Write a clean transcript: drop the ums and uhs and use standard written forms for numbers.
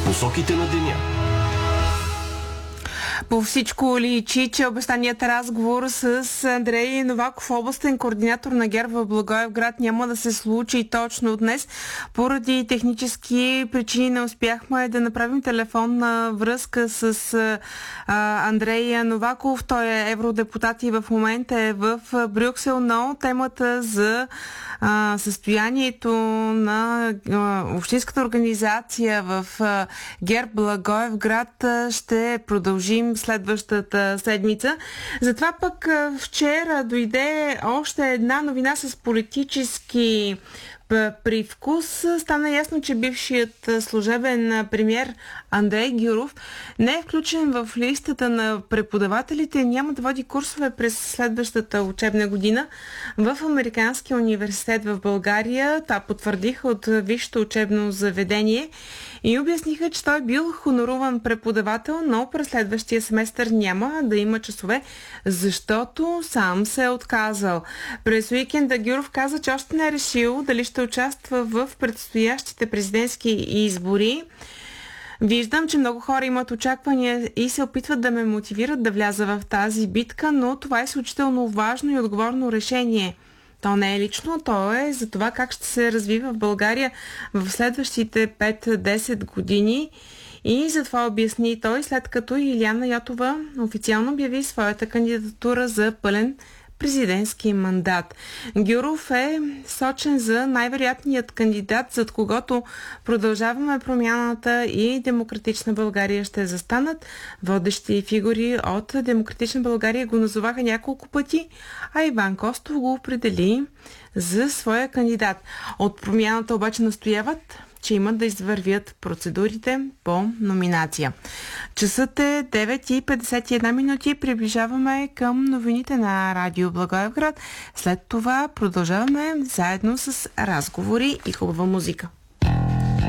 Посоките на деня. По всичко личи, че обещаният разговор с Андрей Новаков, областен координатор на ГЕРБ в Благоевград, няма да се случи точно днес. Поради технически причини не успяхме да направим телефонна връзка с Андрей Новаков. Той е евродепутат и в момента е в Брюксел, но темата за състоянието на общинската организация в ГЕРБ Благоевград ще продължим следващата седмица. Затова пък вчера дойде още една новина с политически привкус. Стана ясно, че бившият служебен премиер Андрей Гюров не е включен в листата на преподавателите, няма да води курсове през следващата учебна година в Американския университет в България. Това потвърдиха от висшето учебно заведение и обясниха, че той е бил хоноруван преподавател, но през следващия семестър няма да има часове, защото сам се е отказал. През уикенда Гюров каза, че още не е решил дали ще участва в предстоящите президентски избори. Виждам, че много хора имат очаквания и се опитват да ме мотивират да вляза в тази битка, но това е изключително важно и отговорно решение. То не е лично, то е за това как ще се развива в България в следващите 5-10 години. И затова обясни той, след като Илияна Йотова официално обяви своята кандидатура за пълен президентски мандат. Гюров е сочен за най-вероятният кандидат, зад когото Продължаваме промяната и Демократична България ще застанат. Водещи фигури от Демократична България го назоваха няколко пъти, а Иван Костов го определи за своя кандидат. От промяната обаче настояват, че имат да извървят процедурите по номинация. Часът е 9:51. Приближаваме към новините на Радио Благоевград. След това продължаваме заедно с разговори и хубава музика.